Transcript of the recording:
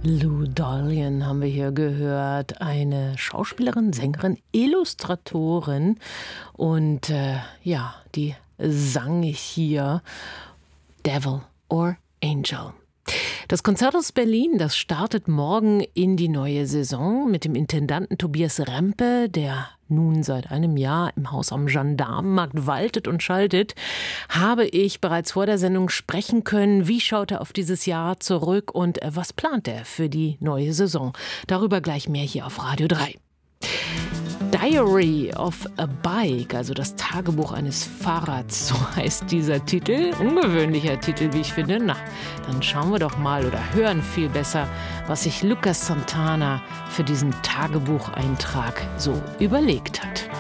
Lou Dolian haben wir hier gehört, eine Schauspielerin, Sängerin, Illustratorin und die sang hier Devil or Angel. Das Konzerthaus Berlin, das startet morgen in die neue Saison mit dem Intendanten Tobias Rempe, der nun seit einem Jahr im Haus am Gendarmenmarkt waltet und schaltet, habe ich bereits vor der Sendung sprechen können. Wie schaut er auf dieses Jahr zurück und was plant er für die neue Saison? Darüber gleich mehr hier auf Radio 3. Diary of a Bike, also das Tagebuch eines Fahrrads, so heißt dieser Titel. Ungewöhnlicher Titel, wie ich finde. Na, dann schauen wir doch mal oder hören viel besser, was sich Lucas Santana für diesen Tagebucheintrag so überlegt hat.